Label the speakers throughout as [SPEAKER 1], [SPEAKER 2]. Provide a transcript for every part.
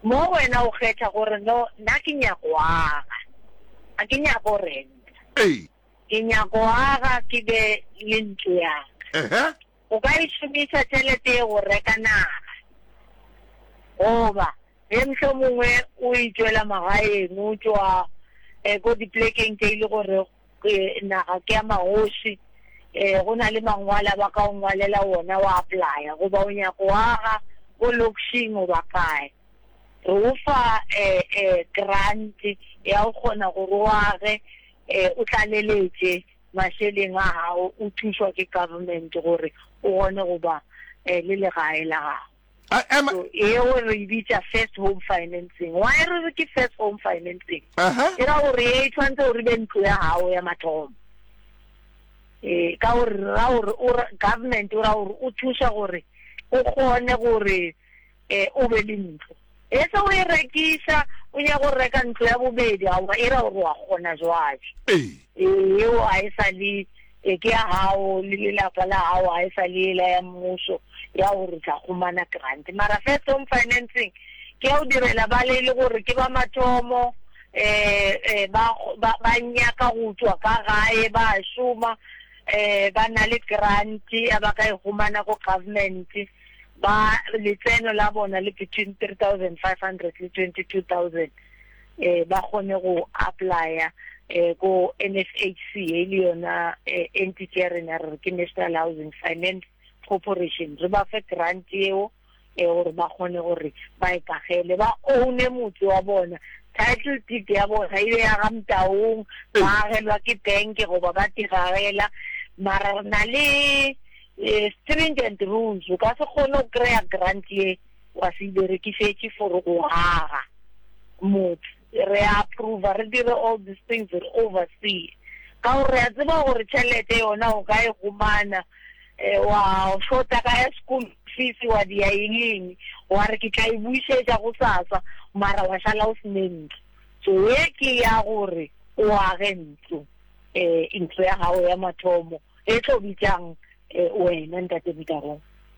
[SPEAKER 1] mo wena o kgetha gore no nna ke nyako aga a ke nyako renta ke nyako aga ke be le ntlo yaka o ka e šomisa tšhelete go reka naga goba ge mtlho mongwe o itšwela magaeng o tšwa ko diplekeng tše e le gore naga ke ya magoši go na le mangwala ba ka o ngwalela wona wa applya goba o nyako aga go lokšing o ba kae re o fa grant ya o kgona gore o age o tlaleletse mašeleng a gago o thušwa ke government gore o gone go ba le legae la gago eo re e bitša first home financing. Why re re ke first home financing? E ra gore e tshwanetse gore be ntlo ya gago ya mathomo ka gore ra gore government o ra gore o thuša gore o kgone gore o be le ntlo e se o e rekisa o nyaka go reka ntlo ya bobedi aowa e ra gore wa kgona jwatše eo a e sa le ke ya gago le lelapa la gago a e sa le ela ya mmuso ya gore tla khumana grant mara first home financing ke ya o direla ba le gore ke ba mathomo ba nyaka go tswa ka gae ba šoma ba na le grant a ba ka e khumana go government ba letseno la bona le between 3,500 le 22,000 ba kgone go applya go NFHC e le yona entity ya rena re ke National Housing Finance Corporation re ba fe grant eo gore ba kgone gore ba ikagele ba oune motse wa bona title deed ya bona e ya ga mtaung ba agelwa ke bank goba ba tiragela mara na le stringent rules o ka se kgone go kry-a grant ye wa se berekisetse for go aga motse re approve re dire all these things re oversee ka gore a tseba gore tšhelete yona o ka e humana wa shota ka ya school fees wa di ya eng wa re ke tla e buisetša go sasa mara wa šala o sene ntlo so ye ke ya gore o age ntlo ntlo ya gago ya mathomo e tlo bitšang wena ntate Bikarong.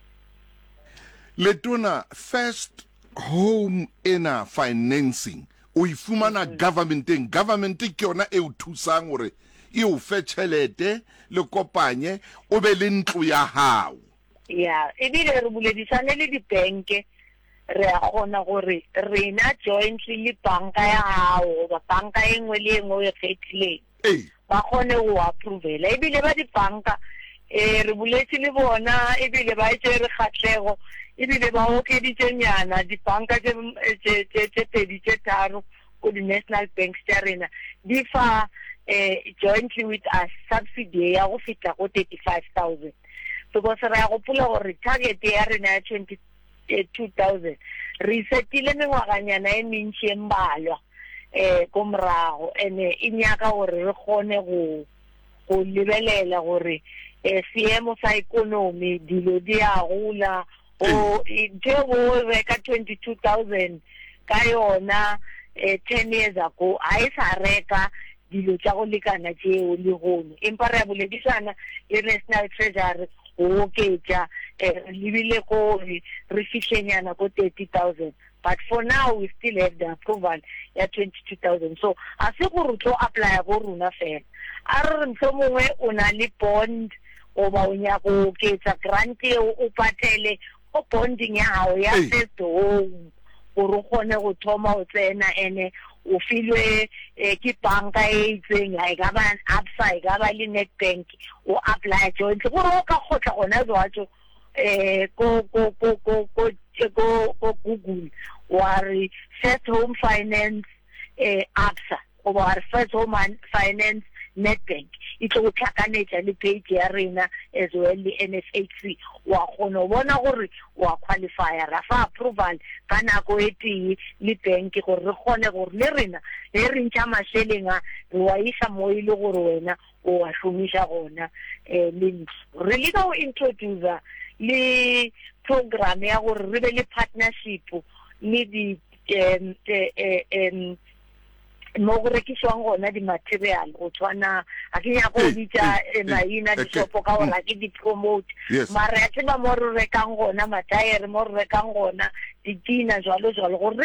[SPEAKER 2] Letona first home ena financing o ifumana governmenteng ke yona e o thusang gore e o fe tšhelete le kopanye o be le ntlo ya gago
[SPEAKER 1] ya e bile re buledisane le dibanke re a kgona gore rena jointly le banka ya gago ba banka e nngwe le engwe e kgethileng ba kgone go approvela e bile ba dibanka re buletse le bona e bile ba etse re kgatlego e bile ba okeditsenyana dibanka tse pedi tse tharo ko di-national banks tša rena di fa jointly with us subsidy ya go fitla go 35,000 because re ya gopola gore target ya rena ya 22,000 re setile mengwaganyana e mentši e mbalwa ko morago ene e nyaka gore re kgone go lebelela gore seemo sa economy dilo di a gola o ntho bo reka 22,000 ka yona 10 years ago a e sa reka dilo tša go lekana tšeo le gono empa re a boledisana le National Treasury go oketša lebile ko re fitlhenyana ko 30,000 but for now we still have the approval ya 22,000 so a se gore tlo applya go runa fela a re mtlho mongwe o na le bond oba o nyaka go oketša grant eo o patele o bonding ya gago ya first home gore o kgone go thoma o tsena ene o filwe ke banka e itseng e ka ba Absa e ka ba le Nedbank o apply jointly gore o ka kgotla gona jwatso ko Google wa re first home finance Absa oba wa re first home finance Nedbank e tlo go tlhakanetša le page ya rena as well le NFHC wa kgona go bona gore wa qualifya ra fa approval ka nako e tee le bank gore re kgone gore le rena le re ntša mašeleng a re wa isa mo e le gore wena o wa šomiša gona le ntlo re leka go introduce le program ya gore re be le partnership le di mo go rekiswang gona di-material go tshwana a ke nyaka go bitša maina dishopo ka gore a ke di-promote mara ya tseba mo re rekang gona mataere mo re rekang gona ditina jalo gore